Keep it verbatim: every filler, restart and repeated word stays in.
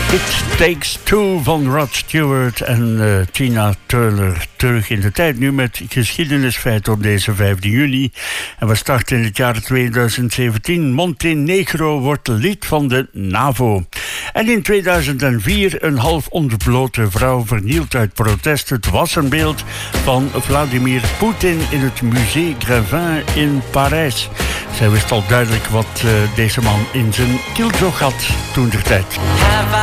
It Takes Two van Rod Stewart en uh, Tina Turner. Terug in de tijd nu met geschiedenisfeiten op deze vijfde juni. En we starten in het jaar tweeduizend zeventien. Montenegro wordt lid van de NAVO. En in tweeduizend vier een half onderblote vrouw vernielt uit protest het wassenbeeld van Vladimir Poetin in het Musée Grévin in Parijs. Zij wist al duidelijk wat uh, deze man in zijn kielzog had toen der tijd.